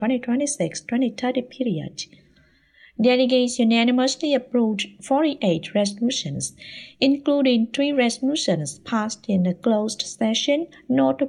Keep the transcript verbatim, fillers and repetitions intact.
twenty twenty-six to twenty thirty period. Delegates unanimously approved forty-eight resolutions, including three resolutions passed in a closed session, not